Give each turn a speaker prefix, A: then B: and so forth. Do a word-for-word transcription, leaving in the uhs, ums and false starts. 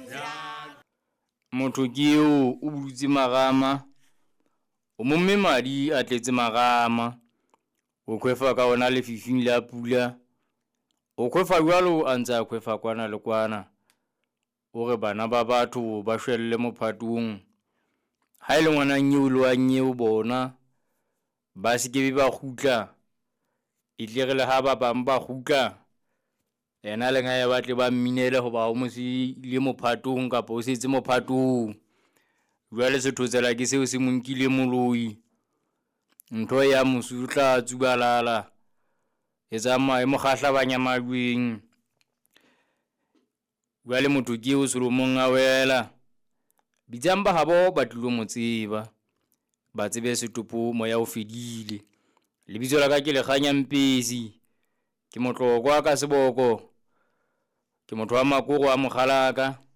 A: motho ke eo o butse magama o momme madi a tletse magama o kwefa ka ona le fifing la pula o kwefa jwalo a ntse a kwefa kwana le kwana o re bana ba batho ba shwelle mophatong ha ile ngwana nyeo le wa nyeo bona ba se ke ba khutla itle le ha ba bang ba khutla ena le nga ya batle ba mminele ho ba o mosi le mophatong ka po setse mophatong jwale se thotsela ke seo se monkile moloi ntho ya musutla tsubalala etsa ma mo khahla banyamajweng jwale motho ke o Solomon a wela bitsamba habo ba tlo mo tseba ba tsebe setopo moya o fedile lebitso la ka ke le kganya mpesi ke motlokwa ka seboko ke motho wa makoro wa moghalaka